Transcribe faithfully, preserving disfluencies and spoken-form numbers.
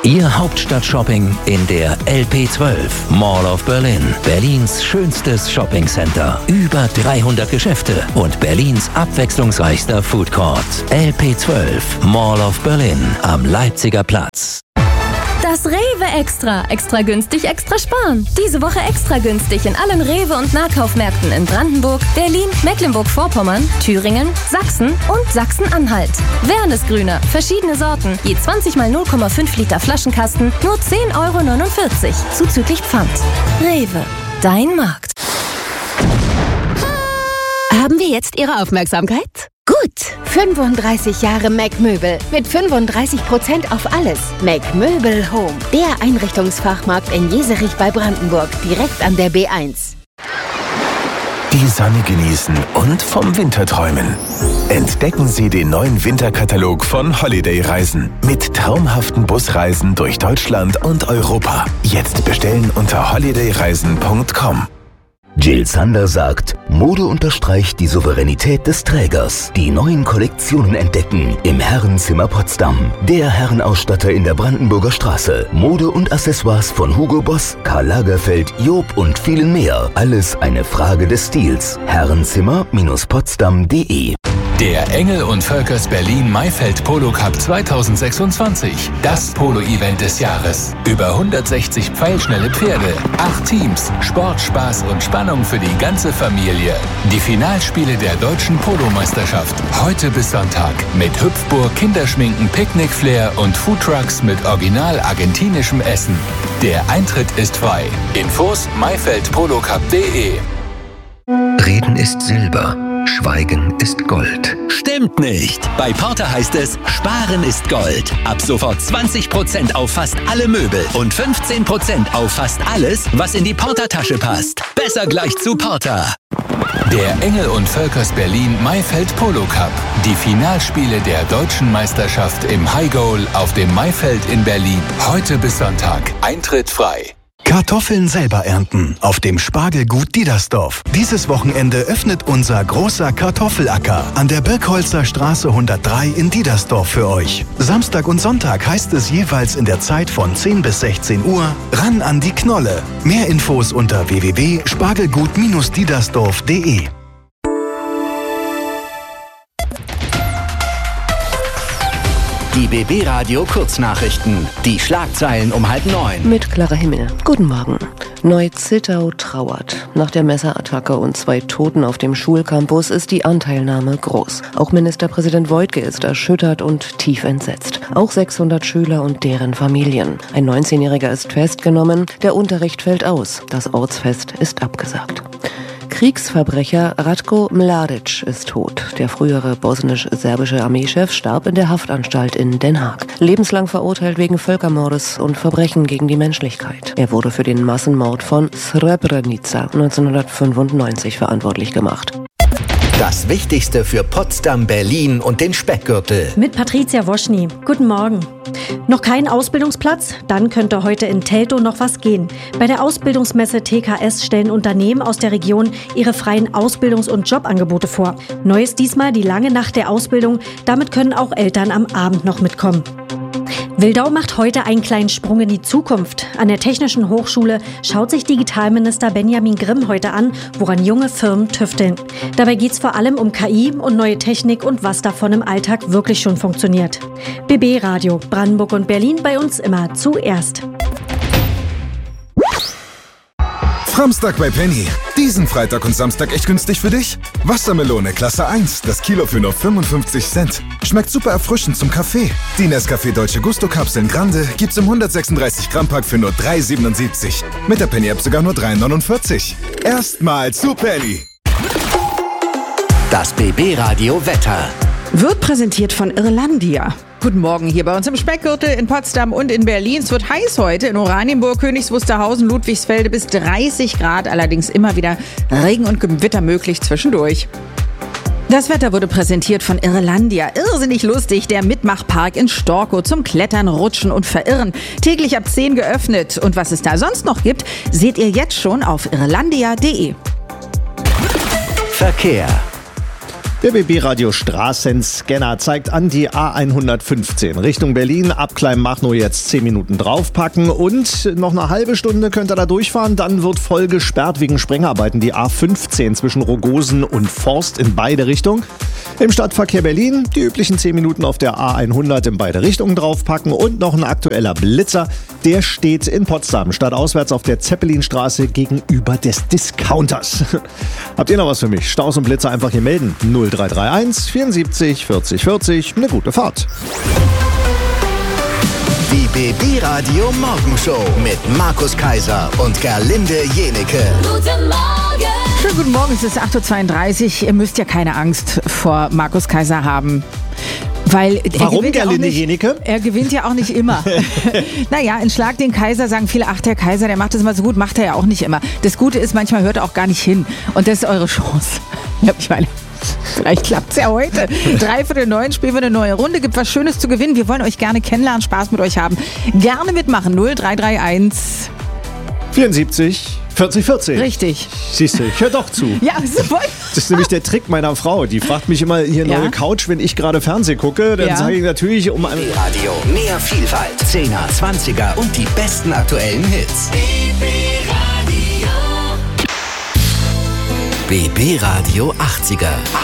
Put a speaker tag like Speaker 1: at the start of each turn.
Speaker 1: Ihr Hauptstadt-Shopping in der L P zwölf, Mall of Berlin. Berlins schönstes Shoppingcenter. Über dreihundert Geschäfte und Berlins abwechslungsreichster Food Court. L P zwölf, Mall of Berlin am Leipziger Platz.
Speaker 2: Das Rewe Extra. Extra günstig, extra sparen. Diese Woche extra günstig in allen Rewe- und Nahkaufmärkten in Brandenburg, Berlin, Mecklenburg-Vorpommern, Thüringen, Sachsen und Sachsen-Anhalt. Wernesgrüner, verschiedene Sorten, je zwanzig mal null Komma fünf Liter Flaschenkasten, nur zehn Euro neunundvierzig, zuzüglich Pfand. Rewe, dein Markt.
Speaker 3: Haben wir jetzt Ihre Aufmerksamkeit? Gut, fünfunddreißig Jahre Mac Möbel mit fünfunddreißig Prozent auf alles. Mac Möbel Home, der Einrichtungsfachmarkt in Jeserich bei Brandenburg, direkt an der B eins.
Speaker 4: Die Sonne genießen und vom Winter träumen. Entdecken Sie den neuen Winterkatalog von Holiday Reisen mit traumhaften Busreisen durch Deutschland und Europa. Jetzt bestellen unter holiday reisen punkt com.
Speaker 5: Jill Sander sagt, Mode unterstreicht die Souveränität des Trägers. Die neuen Kollektionen entdecken im Herrenzimmer Potsdam. Der Herrenausstatter in der Brandenburger Straße. Mode und Accessoires von Hugo Boss, Karl Lagerfeld, Job und vielen mehr. Alles eine Frage des Stils. herrenzimmer Potsdam punkt de.
Speaker 6: Der Engel und Völkers Berlin Maifeld Polo Cup zweitausendsechsundzwanzig. Das Polo-Event des Jahres. Über hundertsechzig pfeilschnelle Pferde, acht Teams, Sport, Spaß und Spannung für die ganze Familie. Die Finalspiele der deutschen Polomeisterschaft. Heute bis Sonntag. Mit Hüpfburg, Kinderschminken, Picknickflair und Foodtrucks mit original argentinischem Essen. Der Eintritt ist frei. Infos maifeld polo cup punkt de.
Speaker 7: Reden ist Silber. Schweigen ist Gold.
Speaker 1: Stimmt nicht. Bei Porter heißt es, Sparen ist Gold. Ab sofort zwanzig Prozent auf fast alle Möbel und fünfzehn Prozent auf fast alles, was in die Porter-Tasche passt. Besser gleich zu Porter.
Speaker 6: Der Engel und Völkers Berlin Maifeld Polo Cup. Die Finalspiele der deutschen Meisterschaft im High Goal auf dem Maifeld in Berlin. Heute bis Sonntag. Eintritt frei.
Speaker 8: Kartoffeln selber ernten auf dem Spargelgut Diedersdorf. Dieses Wochenende öffnet unser großer Kartoffelacker an der Birkholzer Straße hundertdrei in Diedersdorf für euch. Samstag und Sonntag heißt es jeweils in der Zeit von zehn bis sechzehn Uhr ran an die Knolle. Mehr Infos unter w w w punkt spargelgut diedersdorf punkt de.
Speaker 1: Die B B Radio Kurznachrichten. Die Schlagzeilen um halb neun.
Speaker 9: Mit Clara Himmel. Guten Morgen. Neu-Zittau trauert. Nach der Messerattacke und zwei Toten auf dem Schulcampus ist die Anteilnahme groß. Auch Ministerpräsident Woidke ist erschüttert und tief entsetzt. Auch sechshundert Schüler und deren Familien. Ein neunzehnjähriger ist festgenommen. Der Unterricht fällt aus. Das Ortsfest ist abgesagt. Kriegsverbrecher Ratko Mladic ist tot. Der frühere bosnisch-serbische Armeechef starb in der Haftanstalt in Den Haag. Lebenslang verurteilt wegen Völkermordes und Verbrechen gegen die Menschlichkeit. Er wurde für den Massenmord von Srebrenica neunzehnhundertfünfundneunzig verantwortlich gemacht.
Speaker 1: Das Wichtigste für Potsdam, Berlin und den Speckgürtel.
Speaker 10: Mit Patricia Woschny. Guten Morgen. Noch kein Ausbildungsplatz? Dann könnte heute in Teltow noch was gehen. Bei der Ausbildungsmesse T K S stellen Unternehmen aus der Region ihre freien Ausbildungs- und Jobangebote vor. Neu ist diesmal die lange Nacht der Ausbildung. Damit können auch Eltern am Abend noch mitkommen. Wildau macht heute einen kleinen Sprung in die Zukunft. An der Technischen Hochschule schaut sich Digitalminister Benjamin Grimm heute an, woran junge Firmen tüfteln. Dabei geht es vor allem um K I und neue Technik und was davon im Alltag wirklich schon funktioniert. B B Radio, Brandenburg und Berlin, bei uns immer zuerst.
Speaker 11: Samstag bei Penny. Diesen Freitag und Samstag echt günstig für dich? Wassermelone Klasse eins, das Kilo für nur fünfundfünfzig Cent. Schmeckt super erfrischend zum Kaffee. Die Nescafé Dolce Gusto Kapseln Grande gibt's im hundertsechsunddreißig Gramm Pack für nur drei siebenundsiebzig. Mit der Penny App sogar nur drei neunundvierzig. Erstmal zu Penny.
Speaker 1: Das B B Radio Wetter.
Speaker 12: Wird präsentiert von Irlandia. Guten Morgen hier bei uns im Speckgürtel in Potsdam und in Berlin. Es wird heiß heute in Oranienburg, Königs Wusterhausen, Ludwigsfelde bis dreißig Grad. Allerdings immer wieder Regen und Gewitter möglich zwischendurch. Das Wetter wurde präsentiert von Irlandia. Irrsinnig lustig, der Mitmachpark in Storkow zum Klettern, Rutschen und Verirren. Täglich ab zehn geöffnet. Und was es da sonst noch gibt, seht ihr jetzt schon auf irlandia punkt de.
Speaker 1: Verkehr.
Speaker 13: Der B B-Radio Straßenscanner zeigt an die A hundertfünfzehn Richtung Berlin. Ab Kleinmachnow jetzt zehn Minuten draufpacken und noch eine halbe Stunde könnt ihr da durchfahren. Dann wird voll gesperrt wegen Sprengarbeiten die A fünfzehn zwischen Rogosen und Forst in beide Richtungen. Im Stadtverkehr Berlin die üblichen zehn Minuten auf der A hundert in beide Richtungen draufpacken und noch ein aktueller Blitzer. Der steht in Potsdam stadtauswärts auf der Zeppelinstraße gegenüber des Discounters. Habt ihr noch was für mich? Staus und Blitzer einfach hier melden. null drei drei eins vierundsiebzig vierzig vierzig. Eine gute Fahrt.
Speaker 5: Die B B-Radio Morgenshow mit Markus Kaiser und Gerlinde Jenecke.
Speaker 12: Guten Morgen! Schönen guten Morgen, es ist acht Uhr zweiunddreißig. Ihr müsst ja keine Angst vor Markus Kaiser haben. Weil
Speaker 13: Warum, Gerlinde Jenecke?
Speaker 12: Er gewinnt ja auch nicht immer. Naja, in Schlag den Kaiser sagen viele, ach, der Kaiser, der macht das immer so gut, macht er ja auch nicht immer. Das Gute ist, manchmal hört er auch gar nicht hin. Und das ist eure Chance. Ja, ich meine, vielleicht klappt's ja heute. Dreiviertel neun spielen wir eine neue Runde. Gibt was Schönes zu gewinnen. Wir wollen euch gerne kennenlernen, Spaß mit euch haben. Gerne mitmachen. null drei drei eins
Speaker 13: vierundsiebzig vierzig vierzig.
Speaker 12: Richtig.
Speaker 13: Siehst du, ich höre doch zu.
Speaker 12: Ja, super.
Speaker 13: Das ist nämlich der Trick meiner Frau. Die fragt mich immer hier neue ja. Couch, wenn ich gerade Fernsehen gucke. Dann ja. sage ich natürlich um ein...
Speaker 5: Radio, mehr Vielfalt, zehner, zwanziger und die besten aktuellen Hits. B B Radio. B B Radio achtziger.